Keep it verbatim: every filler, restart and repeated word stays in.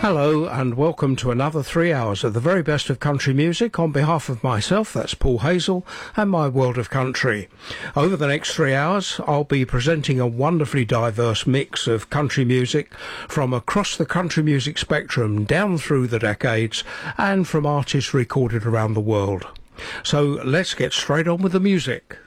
Hello and welcome to another three hours of the very best of country music on behalf of myself, that's Paul Hazel, and my world of country. Over the next three hours I'll be presenting a wonderfully diverse mix of country music from across the country music spectrum down through the decades and from artists recorded around the world. So let's get straight on with the music.